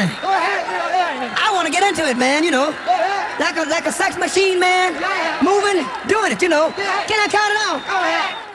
thing. I want to get into it, man, you know. Like a sex machine, man. Moving, doing it, you know. Can I count it out?